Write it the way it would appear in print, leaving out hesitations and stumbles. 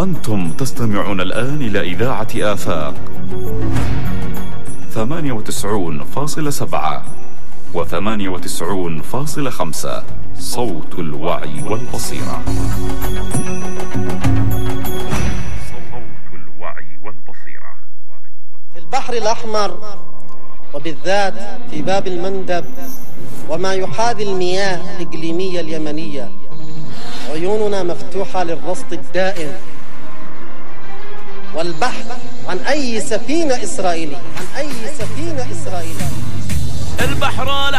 أنتم تستمعون الآن إلى إذاعة آفاق 98.7 و98.5 صوت الوعي والبصيرة. في البحر الأحمر وبالذات في باب المندب وما يحاذي المياه الإقليمية اليمنية عيوننا مفتوحة للرصد الدائم والبحث عن أي سفينة إسرائيلية. البحر